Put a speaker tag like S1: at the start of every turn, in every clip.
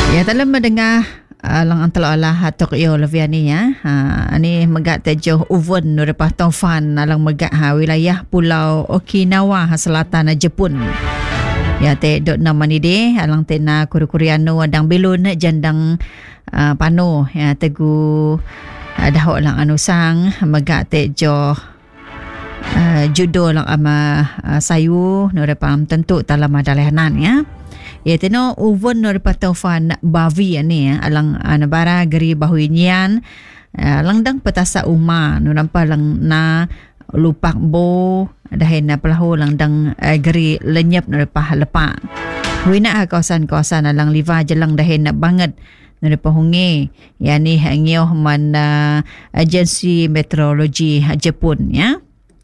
S1: Ya, dalam mendengar lang ang talo-ala hatok iyo lavian ni ya. Ani magat tejo uvon no repah taufan alang magat wilayah pulau Okinawa selatan Jepun. Ya te dot nama ni de alang tena kuri-kuriano adang belun jandang pano ya tegu dahok lang anusang magat tejo judo lang ama sayu no repam tentu dalam adalehanan ya. Ya tino uvon no repataufan bavi ni alang nabara geri bahuinyan langdang petasa uma no nampa lang na lupak bo dahin na pelahu langdang geri lenyap no repah lepak huina kawasan-kawasan alang liva jelang dahin na banget no repahungi yani hangyo man agensi meteorologi Jepun ya.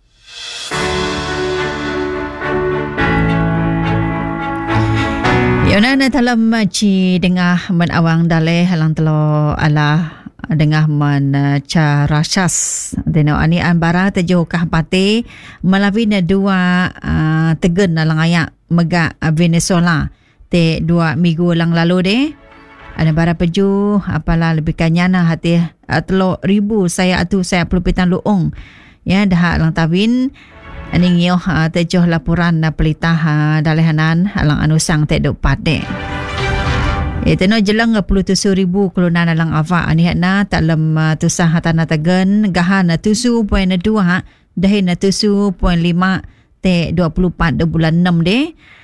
S1: Yona na dalam ci dengah man awang dale halang telo ala dengah man carasas deno ani ambara tejo kahpate malawi na dua tegen na lang ayak mega Venezuela te 2 minggu lang lalu de ana bara peju apala lebih kanyana hati 3,000 saya atu saya pelupitan luong ya dah lang tawin aning yo tejoh laporan na pelita dalehanan alang anusang te dok pade. Iteno jelang 27,000 kelunan alang ava ani na talam tusah hatana tagen gahan 7.2 dahin 7.5 te 24 bulan 6 de.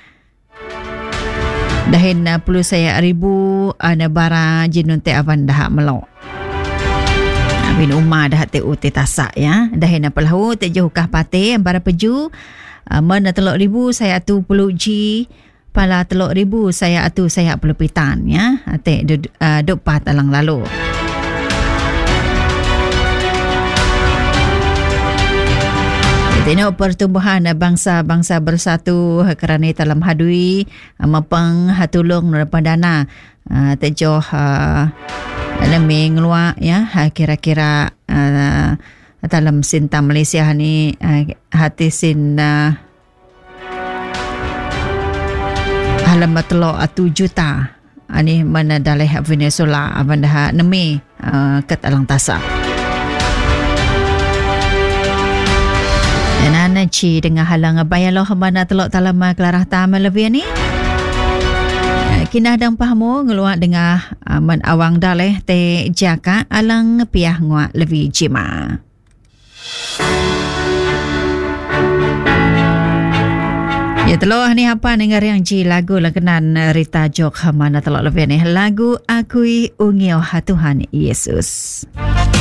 S1: Dahin 10 saya ribu ana bara jinun te avan dah melok. Bin umma dah te uti tasak ya dah na pelahu te jauh kah pate ambara peju mana 3,000 saya atu pelu ji pala 3,000 saya atu saya pelupitan ya te dok pat alang lalu. Tino pertumbuhan bangsa-bangsa bersatu kerana dalam hadui mapang hatulung pandana tejoh alami ngeluar ya kira-kira dalam sinta Malaysia ni hati sin halamat lo 1 juta ani mana daleh Venezuela abanda nemi ket alang tasak. Nana ci dengan halang bayaloh mana telok talama kelarah tamal lebih ni. Kinah dang pahamo ngeluar dengan man awang daleh te jaka alang piah nguak lebih jima. Ya teloh ni apa dengar yang ji lagu lakenan Rita Jok mana telok lebih ni lagu Akui Ungio Tuhan Yesus.